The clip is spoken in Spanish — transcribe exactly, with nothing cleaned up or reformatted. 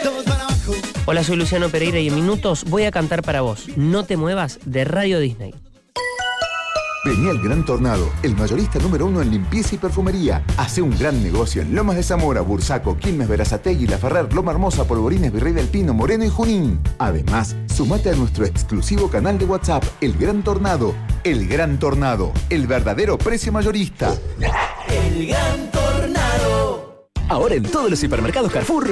Hola, soy Luciano Pereira y en minutos voy a cantar para vos. No te muevas, de Radio Disney. Vení al Gran Tornado, el mayorista número uno en limpieza y perfumería. Hace un gran negocio en Lomas de Zamora, Bursaco, Quilmes, Berazategui, La Ferrer, Loma Hermosa, Polvorines, Virrey del Pino, Moreno y Junín. Además, sumate a nuestro exclusivo canal de WhatsApp, El Gran Tornado. El Gran Tornado, el verdadero precio mayorista. El Gran Tornado. Ahora en todos los hipermercados Carrefour,